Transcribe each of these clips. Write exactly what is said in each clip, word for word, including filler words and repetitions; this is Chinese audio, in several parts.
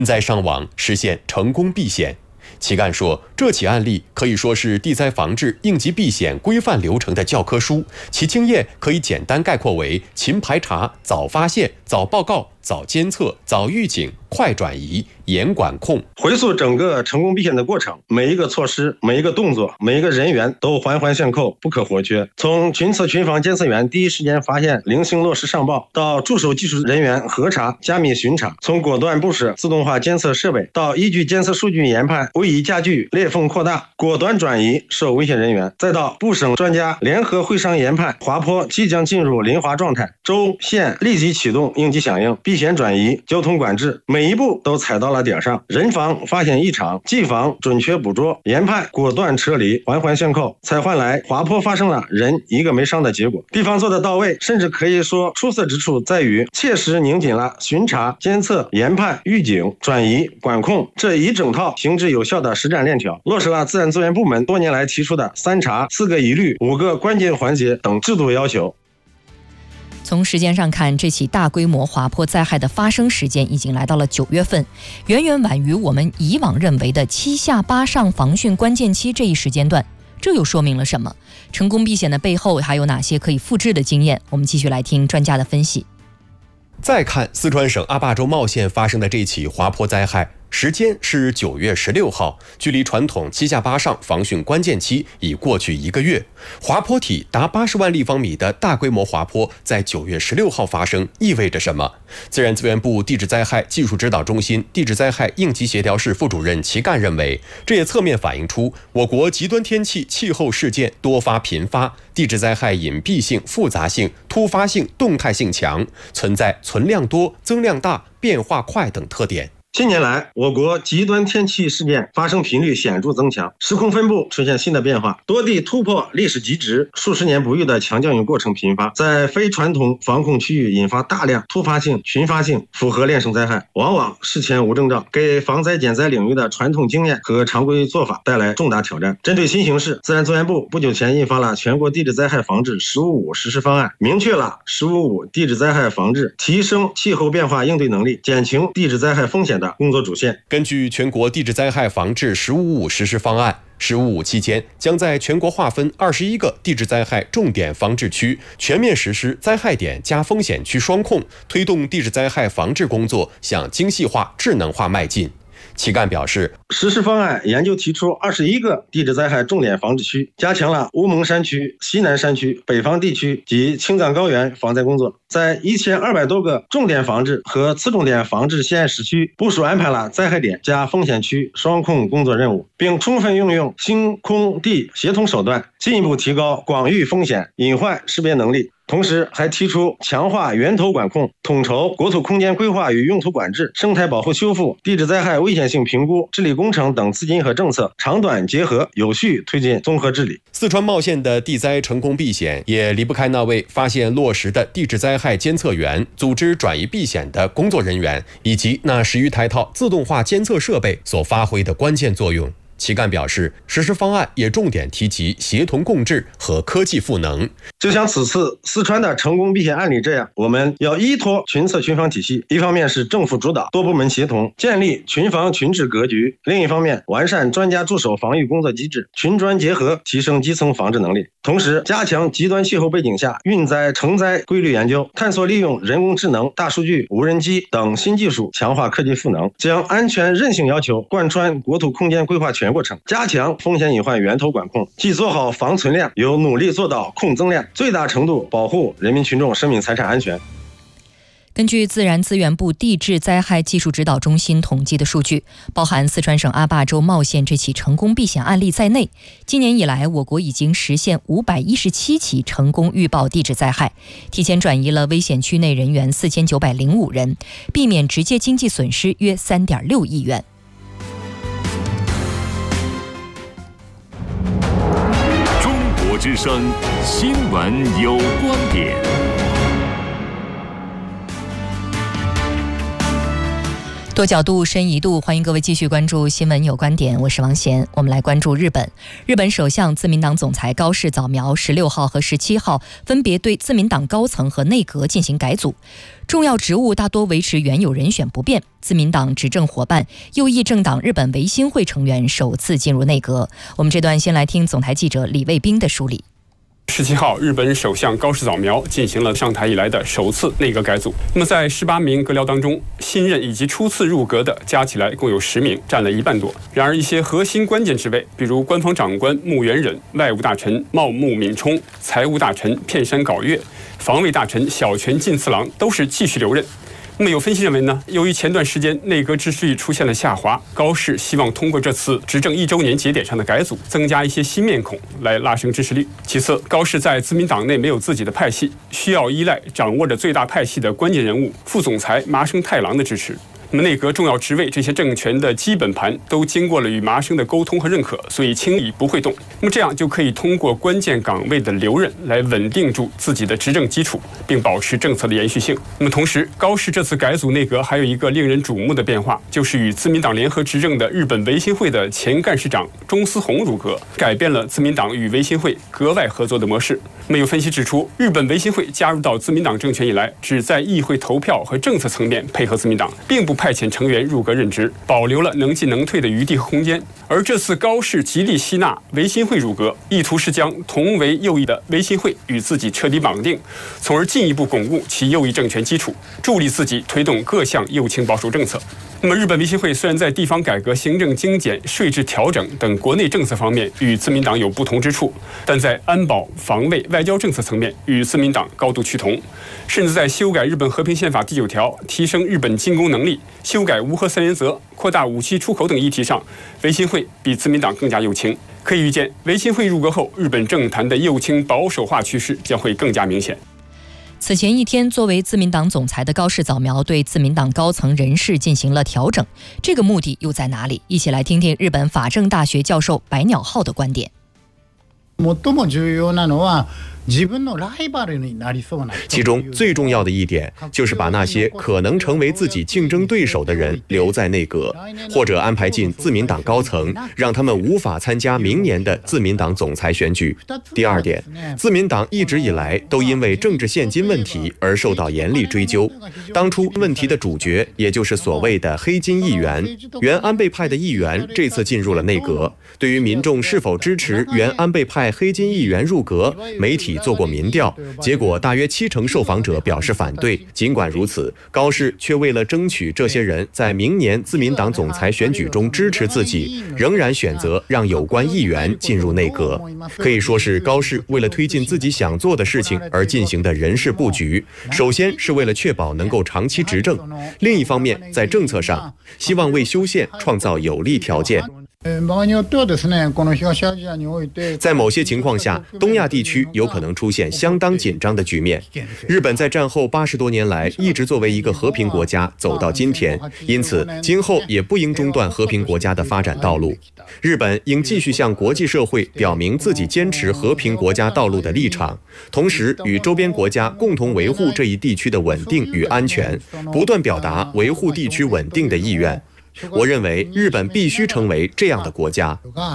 灾伤亡实现成功避险。旗干说，这起案例可以说是地灾防治应急避险规范流程的教科书，其经验可以简单概括为勤排查、早发现、早报告、早监测、早预警、快转移、严管控。 回溯整个成功避险的过程，每一个措施、每一个动作、每一个人员都环环相扣，不可或缺。从群测群防监测员第一时间发现、零星落实上报，到驻守技术人员核查、加密巡查；从果断部署自动化监测设备，到依据监测数据研判位移加剧、裂缝扩大，果断转移受危险人员；再到部省专家联合会商研判滑坡即将进入临滑状态，州县立即启动应急响应、避险转移、交通管制，每一步都踩到了点上。人防发现异常，技防准确捕捉，研判果断撤离，环环相扣，才换来滑坡发生了人一个没伤的结果。地方做的到位，甚至可以说出色之处在于切实拧紧了巡查、监测、研判、预警、转移、管控这一整套行之有效的实战链条，落实了自然资源部门多年来提出的三查、四个一律、五个关键环节等制度要求。 从时间上看，这起大规模滑坡灾害的发生时间已经来到了九月份，远远晚于我们以往认为的七下八上防汛关键期这一时间段。这又说明了什么？成功避险的背后还有哪些可以复制的经验？我们继续来听专家的分析。 再看四川省阿坝州茂县发生的这起滑坡灾害，时间是九月十六号，距离传统七下八上防汛关键期已过去一个月。滑坡体达八十万立方米的大规模滑坡在九月十六号发生，意味着什么？自然资源部地质灾害技术指导中心地质灾害应急协调室副主任齐干认为，这也侧面反映出我国极端天气气候事件多发频发，地质灾害隐蔽性、复杂性、突发性、动态性强，存在存量多、增量大、变化快等特点。 近年来，我国极端天气事件发生频率显著增强，时空分布出现新的变化，多地突破历史极值，数十年不遇的强降雨过程频发，在非传统防控区域引发大量突发性、群发性复合链生灾害，往往事前无征兆，给防灾减灾领域的传统经验和常规做法带来重大挑战。针对新形势，自然资源部不久前印发了全国地质灾害防治“十五五”实施方案，明确了“十五五”地质灾害防治提升气候变化应对能力、减轻地质灾害风险的工作主线。 根据全国地质灾害防治“十五五”实施方案，十五五期间将在全国划分二十一个地质灾害重点防治区，全面实施灾害点加风险区双控，推动地质灾害防治工作向精细化、智能化迈进。齐干表示， 实施方案研究提出二十一个地质灾害重点防治区，加强了乌蒙山区、西南山区、北方地区及青藏高原防灾工作，在一千二百多个重点防治和次重点防治县市区部署安排了灾害点加风险区双控工作任务，并充分运用星空地协同手段，进一步提高广域风险隐患识别能力。同时还提出强化源头管控，统筹国土空间规划与用途管制、生态保护修复、地质灾害危险性评估、治理工程等资金和政策长短结合，有序推进综合治理。 四川茂县的地灾成功避险也离不开那位发现落实的地质灾害监测员、组织转移避险的工作人员，以及那十余台套自动化监测设备所发挥的关键作用。齐干表示，实施方案也重点提及协同共治和科技赋能。 就像此次四川的成功避险案例这样，我们要依托群测群防体系，一方面是政府主导、多部门协同，建立群防群治格局；另一方面，完善专家驻守防御工作机制，群专结合，提升基层防治能力。同时，加强极端气候背景下运灾成灾规律研究，探索利用人工智能、大数据、无人机等新技术，强化科技赋能，将安全韧性要求贯穿国土空间规划全过程，加强风险隐患源头管控，既做好防存量，又努力做到控增量，最大程度保护人民群众生命财产安全。 根据自然资源部地质灾害技术指导中心统计的数据，包含四川省阿坝州茂县这起成功避险案例在内，今年以来我国已经实现五百一十七起成功预报地质灾害，提前转移了危险区内人员四千九百零五人，避免直接经济损失约 三点六亿元。 中国之声新闻有观点。 多角度深一度，欢迎各位继续关注新闻有观点，我是王贤。我们来关注日本。日本首相自民党总裁高市早苗十六号和十七号分别对自民党高层和内阁进行改组，重要职务大多维持原有人选不变。自民党执政伙伴右翼政党日本维新会成员首次进入内阁。我们这段先来听总台记者李卫兵的梳理。 十七号，日本首相高市早苗进行了上台以来的首次内阁改组。那么，在十八名阁僚当中，新任以及初次入阁的加起来共有十名，占了一半多。然而，一些核心关键职位，比如官方长官木原忍、外务大臣茂木敏充、财务大臣片山杲月、防卫大臣小泉进次郎，都是继续留任。那么有分析认为呢，由于前段时间内阁支持率出现了下滑，高市希望通过这次执政一周年节点上的改组，增加一些新面孔来拉升支持率。其次，高市在自民党内没有自己的派系，需要依赖掌握着最大派系的关键人物副总裁麻生太郎的支持。那么内阁重要职位这些政权的基本盘都经过了与麻生的沟通和认可，所以轻易不会动。那么这样就可以通过关键岗位的留任来稳定住自己的执政基础，并保持政策的延续性。那么同时，高市这次改组内阁还有一个令人瞩目的变化，就是与自民党联合执政的日本维新会的前干事长中司宏入阁，改变了自民党与维新会格外合作的模式。那么有分析指出，日本维新会加入到自民党政权以来，只在议会投票和政策层面配合自民党，并不派遣成员入阁任职，保留了能进能退的余地和空间。而这次高市极力吸纳维新会入阁，意图是将同为右翼的维新会与自己彻底绑定，从而进一步巩固其右翼政权基础，助力自己推动各项右倾保守政策。那么日本维新会虽然在地方改革、行政精简、税制调整等国内政策方面与自民党有不同之处，但在安保、防卫、外交政策层面与自民党高度趋同，甚至在修改日本和平宪法第九条、提升日本进攻能力、修改无核三原则、扩大武器出口等议题上，维新会比自民党更加右倾。可以预见，维新会入阁后，日本政坛的右倾保守化趋势将会更加明显。 此前一天，作为自民党总裁的高市早苗对自民党高层人事进行了调整，这个目的又在哪里？一起来听听日本法政大学教授白鸟浩的观点。 其中最重要的一点就是把那些可能成为自己竞争对手的人留在内阁，或者安排进自民党高层，让他们无法参加明年的自民党总裁选举。第二点，自民党一直以来都因为政治现金问题而受到严厉追究，当初问题的主角也就是所谓的黑金议员，原安倍派的议员这次进入了内阁。对于民众是否支持原安倍派黑金议员入阁，媒体做过民调，结果大约七成受访者表示反对。尽管如此，高市却为了争取这些人在明年自民党总裁选举中支持自己，仍然选择让有关议员进入内阁。可以说是高市为了推进自己想做的事情而进行的人事布局，首先是为了确保能够长期执政，另一方面在政策上希望为修宪创造有利条件。在某些情况下，东亚地区有可能出现相当紧张的局面。日本在战后八十多年来一直作为一个和平国家走到今天，因此今后也不应中断和平国家的发展道路。日本应继续向国际社会表明自己坚持和平国家道路的立场，同时与周边国家共同维护这一地区的稳定与安全，不断表达维护地区稳定的意愿。我认为日本必须成为这样的国家。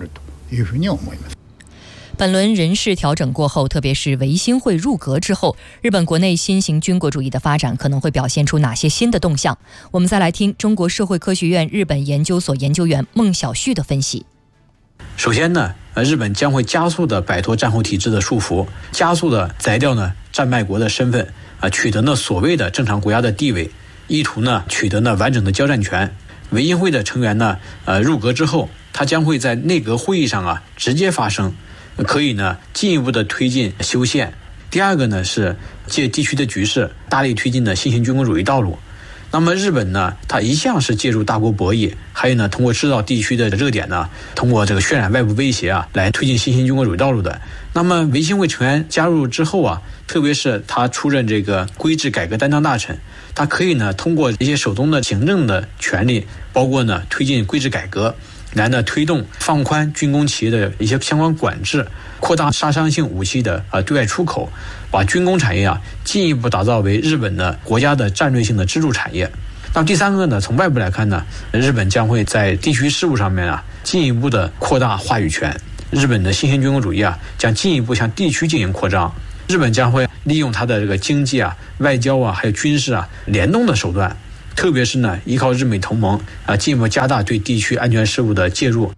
本轮人事调整过后，特别是维新会入阁之后，日本国内新型军国主义的发展可能会表现出哪些新的动向？我们再来听中国社会科学院日本研究所研究员孟晓旭的分析。 首先呢，日本将会加速的摆脱战后体制的束缚，加速的裁掉呢战败国的身份，啊，取得呢所谓的正常国家的地位，意图呢取得呢完整的交战权。维新会的成员呢，呃，入阁之后，他将会在内阁会议上啊直接发声，可以呢进一步的推进修宪。第二个呢是借地区的局势，大力推进的新型军国主义道路。那么日本呢，它一向是借助大国博弈，还有呢通过制造地区的热点呢，通过这个渲染外部威胁啊，来推进新型军国主义道路的。那么维新会成员加入之后啊，特别是他出任这个规制改革担当大臣，他可以呢通过一些手中的行政的权利，包括呢推进规制改革，来呢推动放宽军工企业的一些相关管制，扩大杀伤性武器的呃对外出口，把军工产业啊进一步打造为日本的国家的战略性的支柱产业。 那第三个呢，从外部来看呢，日本将会在地区事务上面啊进一步的扩大话语权。日本的新型军国主义啊将进一步向地区进行扩张。日本将会利用它的这个经济啊、外交啊，还有军事啊联动的手段，特别是呢依靠日美同盟啊，进一步加大对地区安全事务的介入。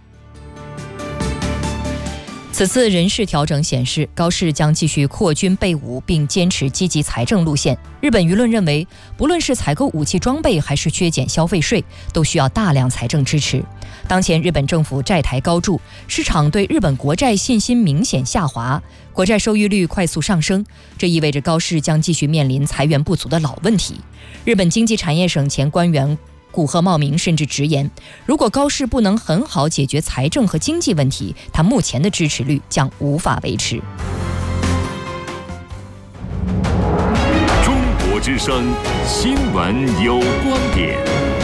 此次人事调整显示，高市将继续扩军备武，并坚持积极财政路线。日本舆论认为，不论是采购武器装备，还是削减消费税，都需要大量财政支持。当前日本政府债台高筑，市场对日本国债信心明显下滑，国债收益率快速上升，这意味着高市将继续面临财源不足的老问题。日本经济产业省前官员古贺茂明甚至直言，如果高市不能很好解决财政和经济问题，他目前的支持率将无法维持。 中国之声新闻有观点。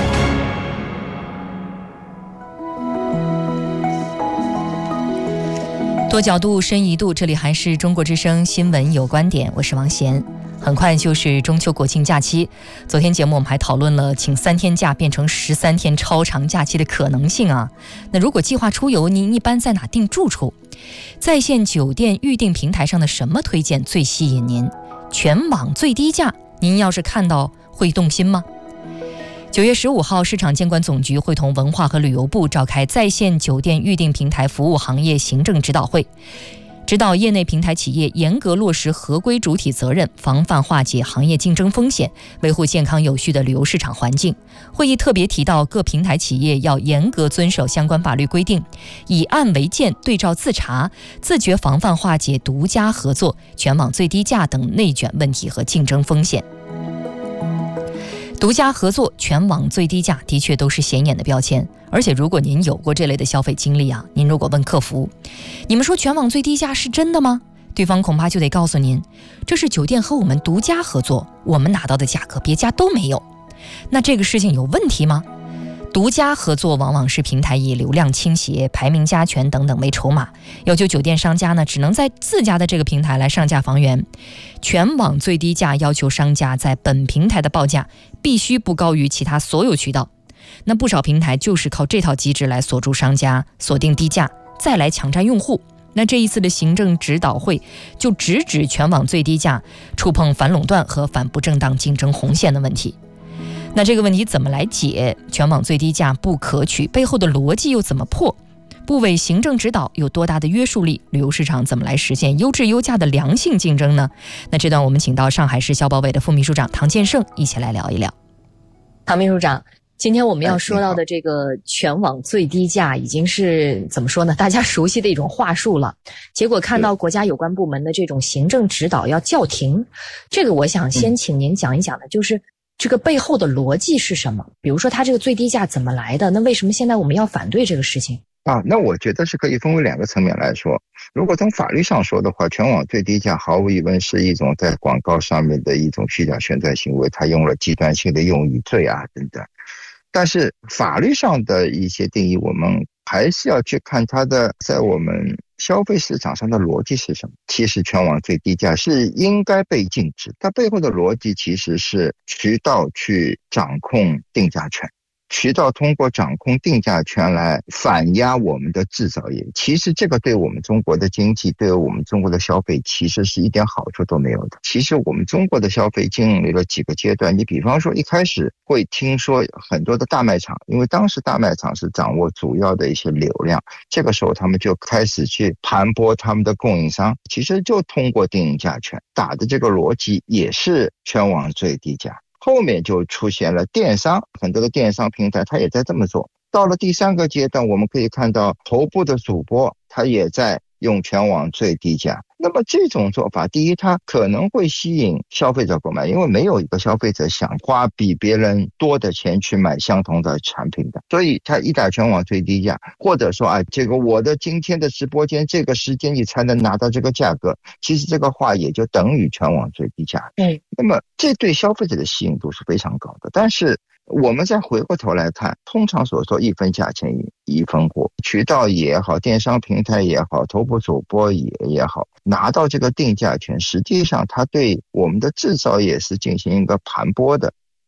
多角度深一度，这里还是中国之声新闻有观点，我是王贤。很快就是中秋国庆假期，昨天节目我们还讨论了请三天假变成十三天超长假期的可能性啊。那如果计划出游，您一般在哪订住处？在线酒店预订平台上的什么推荐最吸引您？全网最低价，您要是看到会动心吗？九月十五号，市场监管总局会同文化和旅游部召开在线酒店预订平台服务行业行政指导会，指导业内平台企业严格落实合规主体责任，防范化解行业竞争风险，维护健康有序的旅游市场环境。会议特别提到，各平台企业要严格遵守相关法律规定，以案为鉴，对照自查，自觉防范化解独家合作、全网最低价等内卷问题和竞争风险。独家合作、全网最低价的确都是显眼的标签，而且如果您有过这类的消费经历啊，您如果问客服，你们说全网最低价是真的吗？对方恐怕就得告诉您，这是酒店和我们独家合作，我们拿到的价格别家都没有。那这个事情有问题吗？独家合作往往是平台以流量倾斜、排名加权等等为筹码，要求酒店商家呢只能在自家的这个平台来上架房源。全网最低价要求商家在本平台的报价必须不高于其他所有渠道。那不少平台就是靠这套机制来锁住商家，锁定低价，再来抢占用户。那这一次的行政指导会就直指全网最低价触碰反垄断和反不正当竞争红线的问题。那这个问题怎么来解？全网最低价不可取，背后的逻辑又怎么破？部委行政指导有多大的约束力？旅游市场怎么来实现优质优价的良性竞争呢？那这段我们请到上海市消保委的副秘书长唐建胜一起来聊一聊。唐秘书长，今天我们要说到的这个全网最低价已经是怎么说呢？大家熟悉的一种话术了。结果看到国家有关部门的这种行政指导要叫停，这个我想先请您讲一讲的，就是这个背后的逻辑是什么？比如说它这个最低价怎么来的？那为什么现在我们要反对这个事情？ 啊，那我觉得是可以分为两个层面来说。如果从法律上说的话，全网最低价毫无疑问是一种在广告上面的一种虚假宣传行为，它用了极端性的用语罪啊等等。但是法律上的一些定义，我们还是要去看它的在我们消费市场上的逻辑是什么。其实全网最低价是应该被禁止，它背后的逻辑其实是渠道去掌控定价权，渠道通过掌控定价权来反压我们的制造业。其实这个对我们中国的经济，对我们中国的消费其实是一点好处都没有的。其实我们中国的消费经历了几个阶段，你比方说一开始会听说很多的大卖场，因为当时大卖场是掌握主要的一些流量，这个时候他们就开始去盘剥他们的供应商，其实就通过定价权打的这个逻辑也是全网最低价。后面就出现了电商，很多的电商平台它也在这么做。到了第三个阶段，我们可以看到头部的主播他也在用全网最低价。那么这种做法，第一，它可能会吸引消费者购买，因为没有一个消费者想花比别人多的钱去买相同的产品的，所以它一打全网最低价，或者说啊，这个我的今天的直播间这个时间你才能拿到这个价格，其实这个话也就等于全网最低价。 对， 那么这对消费者的吸引度是非常高的。但是我们再回过头来看，通常所说一分价钱一分货，渠道也好，电商平台也好，头部主播也也好，拿到这个定价权，实际上它对我们的制造业是进行一个盘剥的。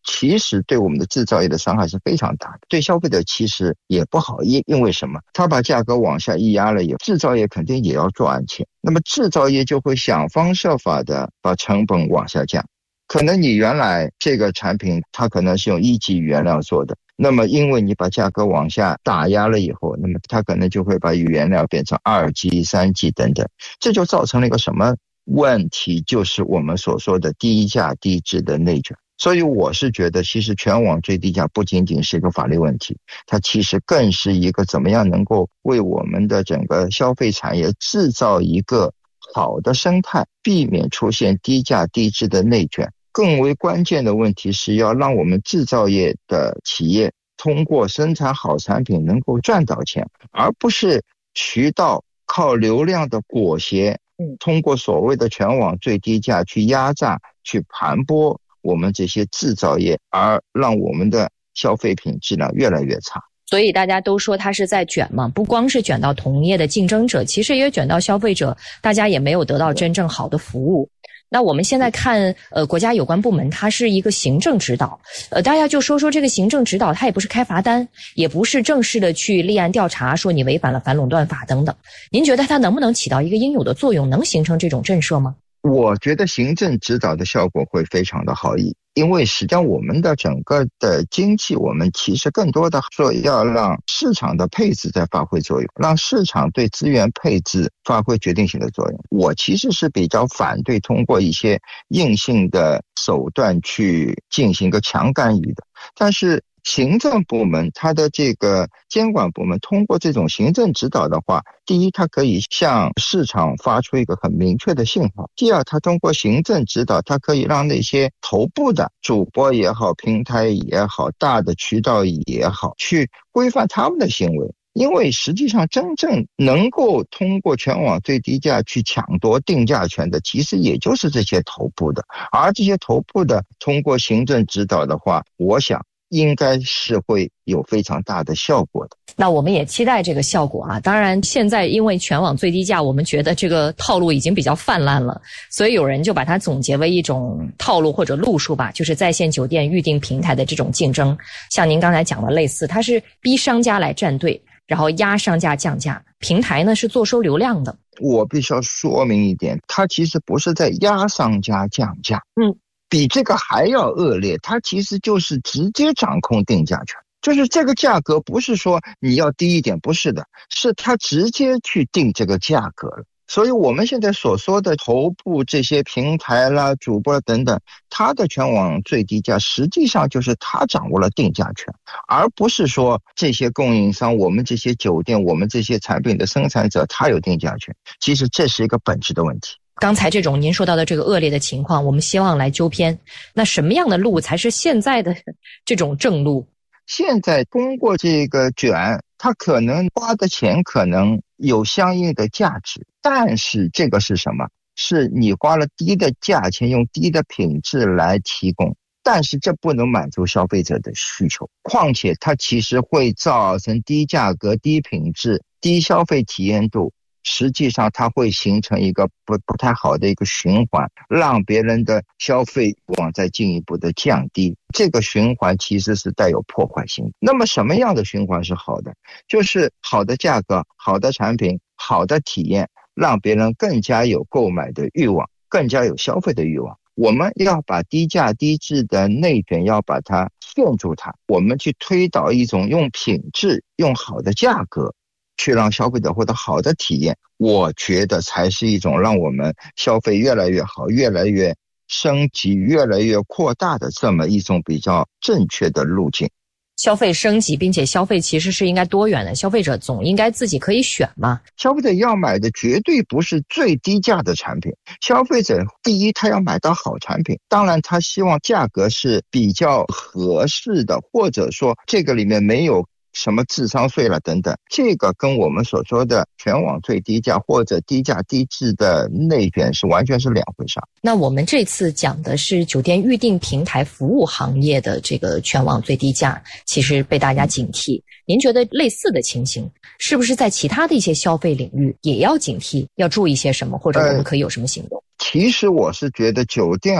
其实对我们的制造业的伤害是非常大的，对消费者其实也不好，因因为什么？他把价格往下一压了以后，制造业肯定也要赚钱，那么制造业就会想方设法的把成本往下降。可能你原来这个产品它可能是用一级原料做的，那么因为你把价格往下打压了以后，那么它可能就会把原料变成二级、三级等等，这就造成了一个什么问题？就是我们所说的低价低质的内卷。所以我是觉得，其实全网最低价不仅仅是一个法律问题，它其实更是一个怎么样能够为我们的整个消费产业制造一个好的生态，避免出现低价低质的内卷。更为关键的问题是要让我们制造业的企业通过生产好产品能够赚到钱，而不是渠道靠流量的裹挟，通过所谓的全网最低价去压榨、去盘剥我们这些制造业，而让我们的消费品质量越来越差。 所以大家都说它是在卷嘛，不光是卷到同业的竞争者，其实也卷到消费者，大家也没有得到真正好的服务。那我们现在看呃国家有关部门，它是一个行政指导，呃大家就说说这个行政指导，它也不是开罚单，也不是正式的去立案调查说你违反了反垄断法等等。您觉得它能不能起到一个应有的作用，能形成这种震慑吗？ 我觉得行政指导的效果会非常的好，因为实际上我们的整个的经济，我们其实更多的说要让市场的配置在发挥作用，让市场对资源配置发挥决定性的作用。我其实是比较反对通过一些硬性的手段去进行一个强干预的，但是行政部门它的这个监管部门通过这种行政指导的话，第一，它可以向市场发出一个很明确的信号；第二，它通过行政指导，它可以让那些头部的主播也好、平台也好、大的渠道也好，去规范他们的行为。因为实际上真正能够通过全网最低价去抢夺定价权的，其实也就是这些头部的，而这些头部的通过行政指导的话，我想应该是会有非常大的效果的。 那我们也期待这个效果啊！当然现在因为全网最低价，我们觉得这个套路已经比较泛滥了，所以有人就把它总结为一种套路或者路数吧，就是在线酒店预订平台的这种竞争。像您刚才讲的类似，它是逼商家来站队，然后压商家降价，平台呢是坐收流量的。 我必须要说明一点，它其实不是在压商家降价， 嗯， 比这个还要恶劣，它其实就是直接掌控定价权。就是这个价格不是说你要低一点，不是的，是它直接去定这个价格了。所以我们现在所说的头部这些平台啦、主播等等，它的全网最低价实际上就是它掌握了定价权，而不是说这些供应商、我们这些酒店、我们这些产品的生产者他有定价权。其实这是一个本质的问题。 刚才这种您说到的这个恶劣的情况，我们希望来纠偏。那什么样的路才是现在的这种正路？ 现在通过这个卷，它可能花的钱可能有相应的价值，但是这个是什么？是你花了低的价钱，用低的品质来提供，但是这不能满足消费者的需求。况且它其实会造成低价格、低品质、低消费体验度，实际上它会形成一个不不太好的一个循环，让别人的消费欲望再进一步的降低。这个循环其实是带有破坏性的。那么什么样的循环是好的？就是好的价格、好的产品、好的体验，让别人更加有购买的欲望，更加有消费的欲望。我们要把低价低质的内卷要把它限住它，我们去推导一种用品质、用好的价格去让消费者获得好的体验，我觉得才是一种让我们消费越来越好、越来越升级、越来越扩大的这么一种比较正确的路径。 消费升级，并且消费其实是应该多元的，消费者总应该自己可以选嘛。 消费者要买的绝对不是最低价的产品，消费者第一他要买到好产品，当然他希望价格是比较合适的，或者说这个里面没有什么智商税了等等，这个跟我们所说的全网最低价或者低价低质的内卷是完全是两回事。 那我们这次讲的是酒店预订平台服务行业的这个全网最低价，其实被大家警惕。您觉得类似的情形是不是在其他的一些消费领域也要警惕，要注意些什么，或者我们可以有什么行动？ 呃、其实我是觉得酒店